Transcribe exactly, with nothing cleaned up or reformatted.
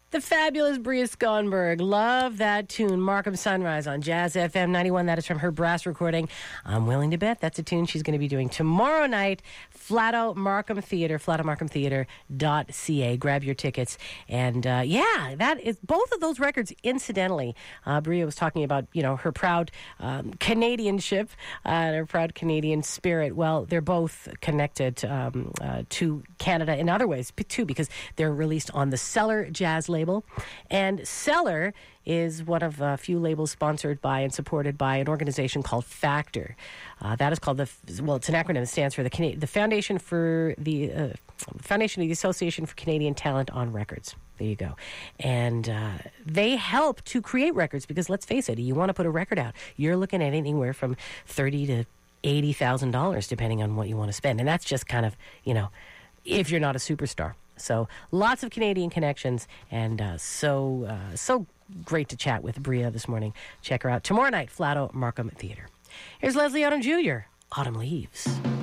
The fabulous Bria Skonberg. Love that tune, Markham Sunrise on Jazz F M ninety-one. That is from her brass recording. I'm willing to bet that's a tune she's going to be doing tomorrow night. Flatto Markham Theatre, flatto markham theatre dot c a. Grab your tickets. And uh, yeah, that is both of those records, incidentally. Uh, Bria was talking about, you know, her proud um, Canadianship, uh, her proud Canadian spirit. Well, they're both connected um, uh, to Canada in other ways, too, because they're released on the Cellar Jazz label. And Cellar is one of a few labels sponsored by and supported by an organization called Factor. Uh, that is called the, well, it's an acronym that stands for the Cana- the Foundation for the uh, Foundation of the Association for Canadian Talent on Records. There you go. And uh, they help to create records because, let's face it, you want to put a record out, you're looking at anywhere from thirty to eighty thousand dollars, depending on what you want to spend. And that's just kind of, you know, if you're not a superstar. So lots of Canadian connections, and uh, so uh, so great to chat with Bria this morning. Check her out tomorrow night, Flatto Markham Theatre. Here's Leslie Odom Junior, Autumn Leaves.